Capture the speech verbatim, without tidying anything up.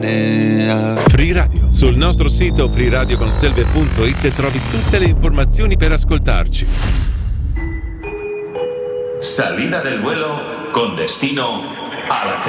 Free Radio. Sul nostro sito free radio conselve punto it trovi tutte le informazioni per ascoltarci. Salida del vuelo con destino a la